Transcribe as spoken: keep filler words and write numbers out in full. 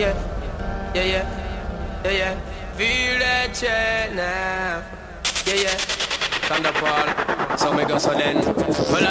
Yeah, yeah, yeah, yeah, yeah. Feel that chain now. Yeah, yeah. Thunderfall. So me go so then. Well,